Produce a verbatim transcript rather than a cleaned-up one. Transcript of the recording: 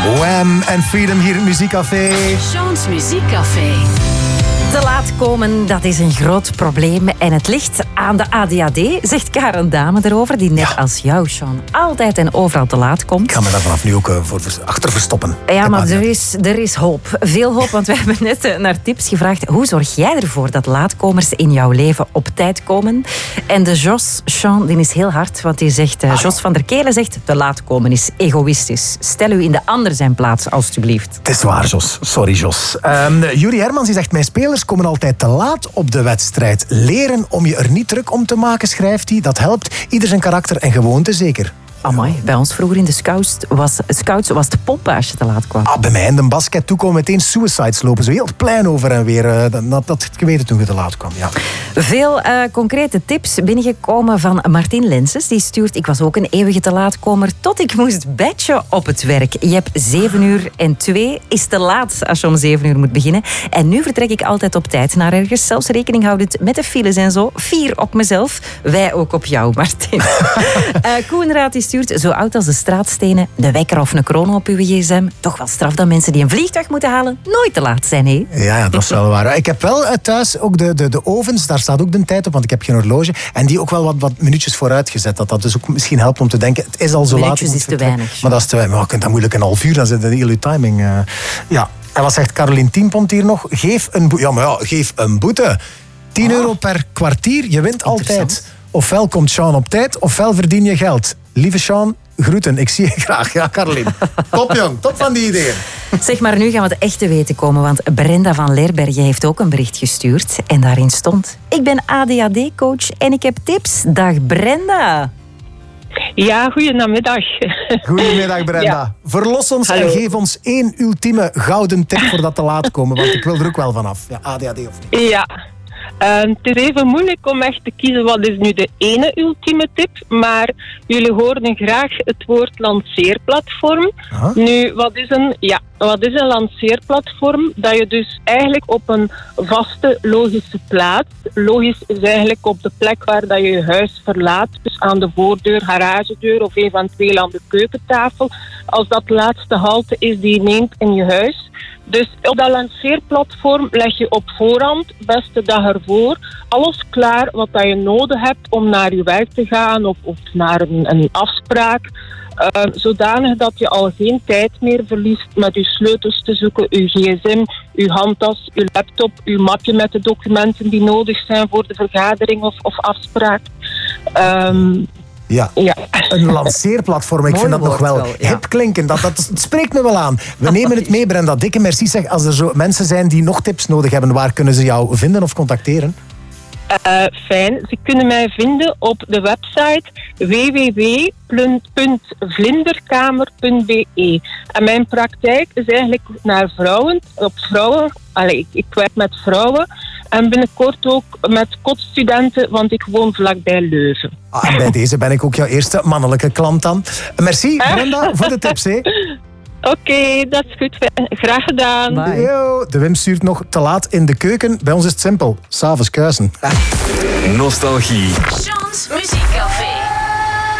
Wham en Freedom hier in het Muziekcafé. Sean's Muziekcafé. Te laat komen, dat is een groot probleem. En het ligt aan de A D H D, zegt Karen Dame erover, die net ja. als jou, Sean, altijd en overal te laat komt. Ik ga me daar vanaf nu ook uh, voor achter verstoppen. Ja, maar er is, er is hoop. Veel hoop, want we hebben net uh, naar tips gevraagd. Hoe zorg jij ervoor dat laatkomers in jouw leven op tijd komen? En de Jos, Sean, die is heel hard, want die zegt, uh, ah, Jos van der Kelen zegt, te laat komen is egoïstisch. Stel u in de ander zijn plaats, alstublieft. Het is waar, Jos. Sorry, Jos. Um, Jury Hermans die zegt, mijn spelers komen altijd te laat op de wedstrijd. Leren om je er niet druk om te maken, schrijft hij. Dat helpt. Ieder zijn karakter en gewoonte, zeker. Amai, bij ons vroeger in de scouts was, scouts was de pompen als je te laat kwam. Ah, bij mij in de basket toe komen meteen suicides lopen. Zo heel het plein over en weer. Uh, dat dat had ik geweten toen je te laat kwam. Ja. Veel uh, concrete tips binnengekomen van Martin Lenses. Die stuurt, ik was ook een eeuwige te laatkomer tot ik moest batchen op het werk. Je hebt zeven uur en twee is te laat als je om zeven uur moet beginnen. En nu vertrek ik altijd op tijd naar ergens. Zelfs rekening houdend met de files en zo. Vier op mezelf. Wij ook op jou, Martin. uh, Koenraad die stuurt, zo oud als de straatstenen, de wekker of een kroon op uw gsm. Toch wel straf dat mensen die een vliegtuig moeten halen nooit te laat zijn, hè? Ja, ja, dat is wel waar. Ik heb wel thuis ook de, de, de ovens, daar staat ook de tijd op, want ik heb geen horloge. En die ook wel wat, wat minuutjes vooruit gezet. Dat dat dus ook misschien helpt om te denken, het is al zo laat. Minuutjes is te weinig. Maar dat is te weinig. Maar je kunt dat moeilijk een half uur, dan zit de hele timing. Uh, ja. En wat zegt Caroline Tienpont hier nog? Geef een boete. Ja, maar ja, geef een boete. tien euro per kwartier, je wint altijd. Ofwel komt Sean op tijd, ofwel verdien je geld. Lieve Sean, groeten. Ik zie je graag. Ja, Caroline. Top, jong. Top van die ideeën. Zeg maar, nu gaan we het echt te weten komen, want Brenda van Leerbergen heeft ook een bericht gestuurd. En daarin stond, ik ben A D H D-coach en ik heb tips. Dag Brenda. Ja, goedemiddag. Goedemiddag, Brenda. Ja. Verlos ons Hallo. En geef ons één ultieme gouden tip voor dat te laat komen, want ik wil er ook wel vanaf. Ja, A D H D of niet? Ja. Uh, het is even moeilijk om echt te kiezen wat is nu de ene ultieme tip, maar jullie hoorden graag het woord lanceerplatform. Huh? Nu, wat is, een, ja, wat is een lanceerplatform? Dat je dus eigenlijk op een vaste, logische plaats, logisch is eigenlijk op de plek waar dat je je huis verlaat, dus aan de voordeur, garagedeur of eventueel aan de keukentafel, als dat laatste halte is die je neemt in je huis. Dus op dat lanceerplatform leg je op voorhand, beste dag ervoor, alles klaar wat dat je nodig hebt om naar je werk te gaan of, of naar een, een afspraak. Uh, zodanig dat je al geen tijd meer verliest met je sleutels te zoeken, je gsm, je handtas, je laptop, je mapje met de documenten die nodig zijn voor de vergadering of, of afspraak. Um, Ja. ja, een lanceerplatform. Ik vind dat nog wel, wel ja. hip klinken. Dat, dat, dat spreekt me wel aan. We nemen het mee, Brenda. Dikke merci. Zeg, als er zo mensen zijn die nog tips nodig hebben, waar kunnen ze jou vinden of contacteren? Uh, fijn. Ze kunnen mij vinden op de website w w w punt vlinderkamer punt b e. En mijn praktijk is eigenlijk naar vrouwen, op vrouwen. Allee, ik, ik werk met vrouwen. En binnenkort ook met kotstudenten, want ik woon vlakbij Leuven. Ah, en bij deze ben ik ook jouw eerste mannelijke klant dan. Merci, Brenda, voor de tips. Oké, okay, dat is goed. Graag gedaan. Yo, de Wim stuurt nog te laat in de keuken. Bij ons is het simpel. 's Avonds kuisen. Nostalgie. Sean's Muziek.